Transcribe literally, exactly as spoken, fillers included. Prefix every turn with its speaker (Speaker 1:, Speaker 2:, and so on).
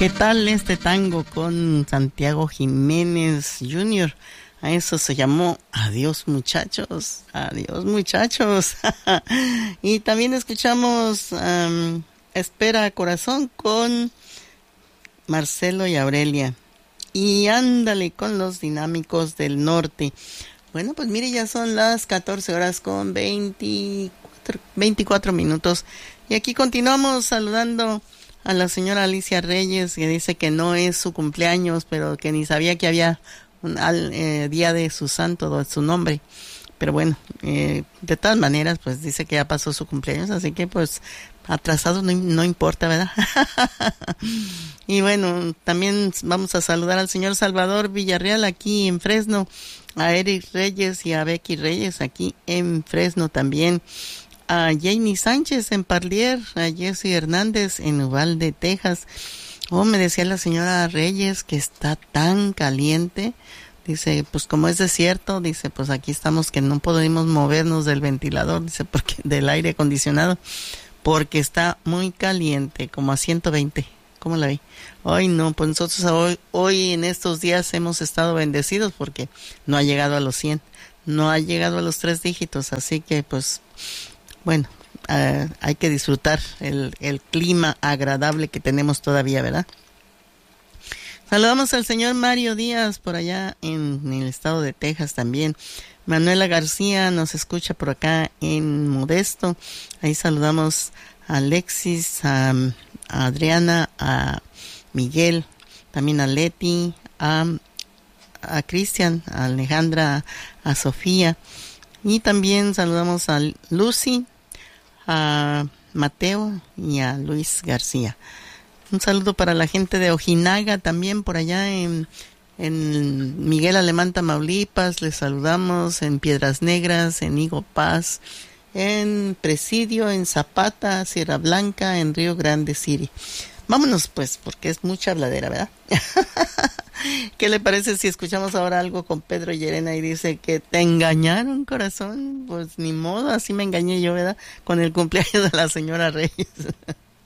Speaker 1: ¿Qué tal este tango con Santiago Jiménez junior? A eso se llamó Adiós muchachos, adiós muchachos. Y también escuchamos um, Espera Corazón con Marcelo y Aurelia. Y ándale con los Dinámicos del Norte. Bueno, pues mire, ya son las catorce horas con veinticuatro, veinticuatro minutos. Y aquí continuamos saludando a la señora Alicia Reyes, que dice que no es su cumpleaños, pero que ni sabía que había un al, eh, día de su santo, de su nombre. Pero bueno, eh, de todas maneras, pues dice que ya pasó su cumpleaños, así que pues atrasado no, no importa, ¿verdad? Y bueno, también vamos a saludar al señor Salvador Villarreal aquí en Fresno, a Eric Reyes y a Becky Reyes aquí en Fresno también, a Jamie Sánchez en Parlier, a Jesse Hernández en Uvalde, Texas. Oh, me decía la señora Reyes que está tan caliente. Dice, pues como es desierto, dice, pues aquí estamos que no podemos movernos del ventilador, dice, porque del aire acondicionado, porque está muy caliente, como a ciento veinte. ¿Cómo la vi? Hoy no, pues nosotros hoy, hoy en estos días hemos estado bendecidos porque no ha llegado a los cien, no ha llegado a los tres dígitos, así que pues... Bueno, uh, hay que disfrutar el, el clima agradable que tenemos todavía, ¿verdad? Saludamos al señor Mario Díaz por allá en, en el estado de Texas también. Manuela García nos escucha por acá en Modesto. Ahí saludamos a Alexis, a, a Adriana, a Miguel, también a Leti, a, a Cristian, a Alejandra, a Sofía. Y también saludamos a Lucy, a Mateo y a Luis García. Un saludo para la gente de Ojinaga también por allá en, en Miguel Alemán, Tamaulipas. Les saludamos en Piedras Negras, en Higo Paz, en Presidio, en Zapata, Sierra Blanca, en Río Grande City. Vámonos pues, porque es mucha habladera, ¿verdad? ¿Qué le parece si escuchamos ahora algo con Pedro Llerena y dice que te engañaron, corazón? Pues ni modo, así me engañé yo, ¿verdad? Con el cumpleaños de la señora Reyes.